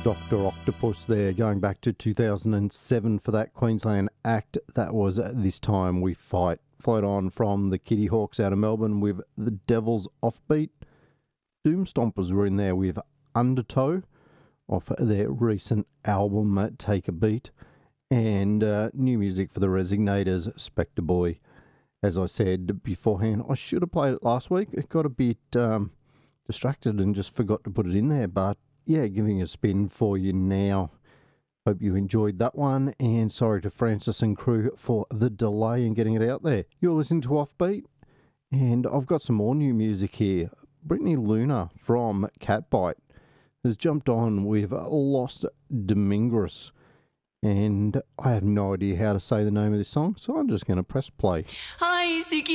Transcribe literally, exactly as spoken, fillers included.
Doctor Octopus there, going back to two thousand seven for that Queensland act. That was This Time We Fight. Float on from the Kitty Hawks out of Melbourne with The Devil's Offbeat. Doom Stompers were in there with Undertow off their recent album Take a Beat. And uh, new music for the Resignators, Spectre Boy. As I said beforehand, I should have played it last week. It got a bit um, distracted and just forgot to put it in there, but yeah, giving a spin for you now. Hope you enjoyed that one, and sorry to Francis and crew for the delay in getting it out there. You're listening to Offbeat, and I've got some more new music here. Brittany Luna from Catbite has jumped on with Los Domingos, and I have no idea how to say the name of this song, so I'm just going to press play. Hi, Suki.